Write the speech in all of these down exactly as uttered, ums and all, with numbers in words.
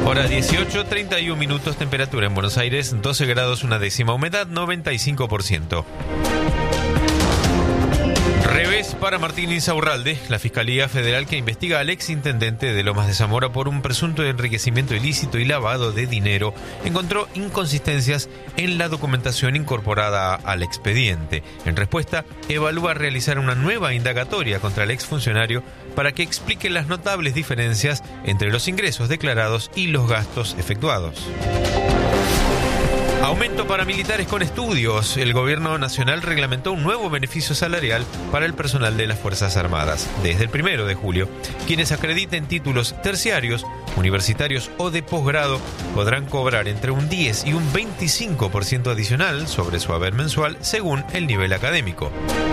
Hora dieciocho, treinta y un minutos, temperatura en Buenos Aires, doce grados una décima, humedad noventa y cinco por ciento. Revés para Martín Insaurralde. La Fiscalía Federal que investiga al exintendente de Lomas de Zamora por un presunto enriquecimiento ilícito y lavado de dinero encontró inconsistencias en la documentación incorporada al expediente. En respuesta, evalúa realizar una nueva indagatoria contra el exfuncionario para que explique las notables diferencias entre los ingresos declarados y los gastos efectuados. Aumento para militares con estudios. El gobierno nacional reglamentó un nuevo beneficio salarial para el personal de las Fuerzas Armadas. Desde el primero de julio, quienes acrediten títulos terciarios, universitarios o de posgrado podrán cobrar entre un diez y un veinticinco por ciento adicional sobre su haber mensual según el nivel académico.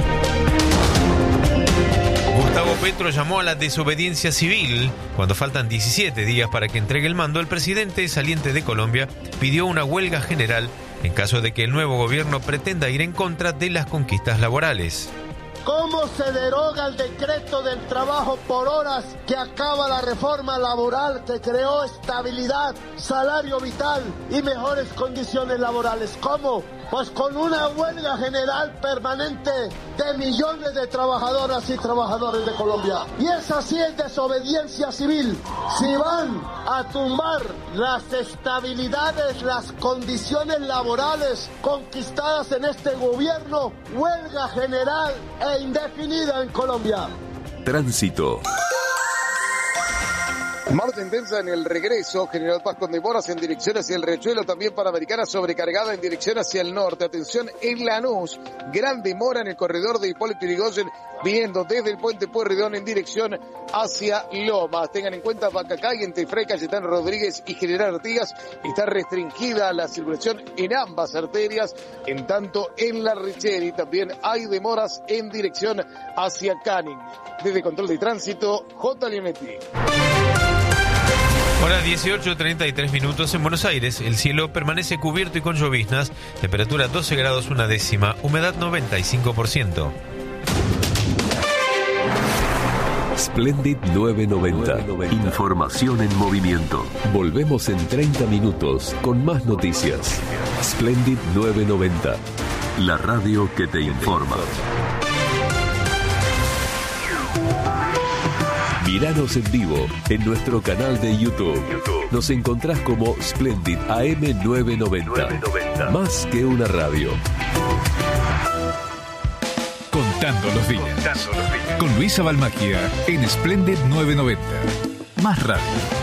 Gustavo Petro llamó a la desobediencia civil. Cuando faltan diecisiete días para que entregue el mando, el presidente saliente de Colombia pidió una huelga general en caso de que el nuevo gobierno pretenda ir en contra de las conquistas laborales. ¿Cómo se deroga el decreto del trabajo por horas que acaba la reforma laboral que creó estabilidad, salario vital y mejores condiciones laborales? ¿Cómo? Pues con una huelga general permanente de millones de trabajadoras y trabajadores de Colombia. Y esa sí es desobediencia civil. Si van a tumbar las estabilidades, las condiciones laborales conquistadas en este gobierno, huelga general e indefinida en Colombia. Tránsito. Marcha intensa en el regreso, General Paz con demoras en dirección hacia el Riachuelo, también Panamericana sobrecargada en dirección hacia el norte. Atención en Lanús, gran demora en el corredor de Hipólito Yrigoyen, viniendo desde el puente Pueyrredón en dirección hacia Lomas. Tengan en cuenta Bacacay, entre Fray Cayetano Rodríguez y General Artigas, está restringida la circulación en ambas arterias, en tanto en la Richeri también hay demoras en dirección hacia Canning. Desde Control de Tránsito, J. Leonetti. Hora dieciocho, treinta y tres minutos en Buenos Aires. El cielo permanece cubierto y con lloviznas. Temperatura doce grados una décima. Humedad noventa y cinco por ciento. Splendid novecientos noventa. Información en movimiento. Volvemos en treinta minutos con más noticias. Splendid novecientos noventa. La radio que te informa. Míranos en vivo en nuestro canal de YouTube. Nos encontrás como Splendid A M novecientos noventa. Más que una radio. Contando los días. Contando los días. Con Luisa Balmagia en Splendid novecientos noventa. Más radio.